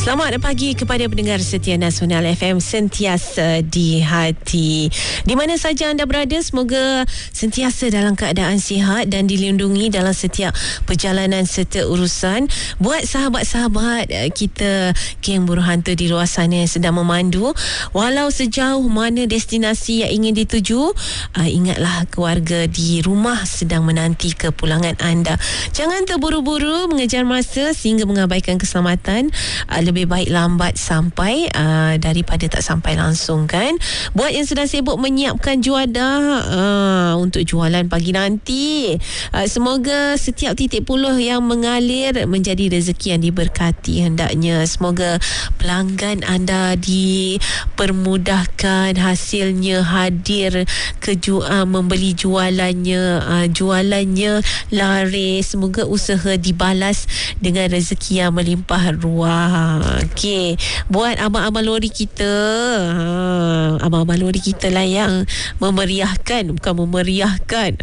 Selamat pagi kepada pendengar setia Nasional FM Sentiasa di Hati. Di mana saja anda berada, semoga sentiasa dalam keadaan sihat dan dilindungi dalam setiap perjalanan serta urusan. Buat sahabat-sahabat kita geng buruh hantu di luar sana yang sedang memandu, walau sejauh mana destinasi yang ingin dituju, ingatlah keluarga di rumah sedang menanti kepulangan anda. Jangan terburu-buru mengejar masa sehingga mengabaikan keselamatan. Lebih baik lambat sampai daripada tak sampai langsung, kan. Buat yang sedang sibuk menyiapkan juadah untuk jualan pagi nanti, semoga setiap titik puluh yang mengalir menjadi rezeki yang diberkati hendaknya. Semoga pelanggan anda dipermudahkan, hasilnya hadir ke membeli jualannya laris. Semoga usaha dibalas dengan rezeki yang melimpah ruah. Okey, buat abang-abang lori kita, abang-abang lori kita lah yang memeriahkan, bukan memeriahkan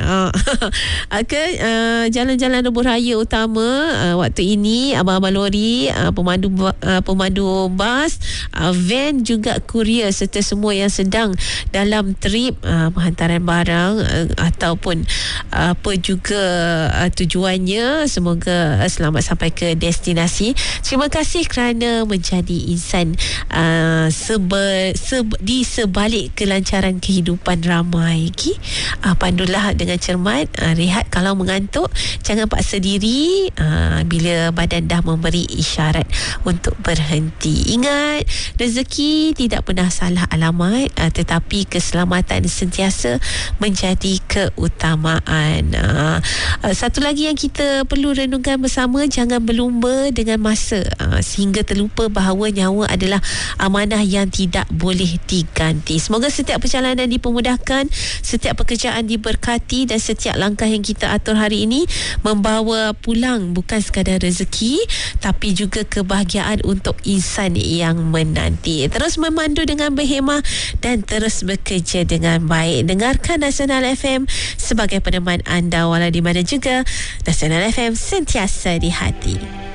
jalan-jalan lebuh raya utama waktu ini. Abang-abang lori, pemandu bas, van, juga kurier serta semua yang sedang dalam trip penghantaran barang ataupun apa juga tujuannya, semoga selamat sampai ke destinasi. Terima kasih kerana menjadi insan di sebalik kelancaran kehidupan ramai. Pandulah dengan cermat, rehat kalau mengantuk, jangan paksa diri bila badan dah memberi isyarat untuk berhenti. Ingat, rezeki tidak pernah salah alamat, tetapi keselamatan sentiasa menjadi keutamaan. Satu lagi yang kita perlu renungkan bersama, jangan berlumba dengan masa sehingga terlupa bahawa nyawa adalah amanah yang tidak boleh diganti. Semoga setiap perjalanan dipermudahkan, setiap pekerjaan diberkati dan setiap langkah yang kita atur hari ini membawa pulang bukan sekadar rezeki tapi juga kebahagiaan untuk insan yang menanti. Terus memandu dengan berhemah dan terus bekerja dengan baik. Dengarkan Nasional FM sebagai peneman anda walau di mana juga. Nasional FM sentiasa di hati.